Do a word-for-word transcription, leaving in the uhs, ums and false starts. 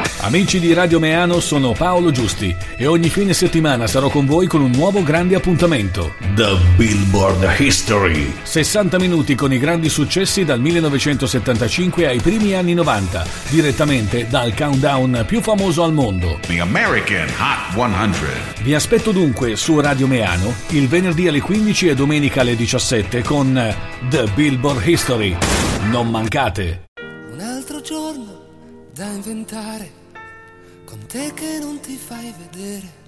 Amici di Radio Meano, sono Paolo Giusti e ogni fine settimana sarò con voi con un nuovo grande appuntamento. The Billboard History. sessanta minuti con i grandi successi dal millenovecentosettantacinque ai primi anni novanta, direttamente dal countdown più famoso al mondo. The American Hot cento. Vi aspetto dunque su Radio Meano il venerdì alle quindici e domenica alle diciassette con The Billboard History. Non mancate. Un altro giorno da inventare, con te che non ti fai vedere.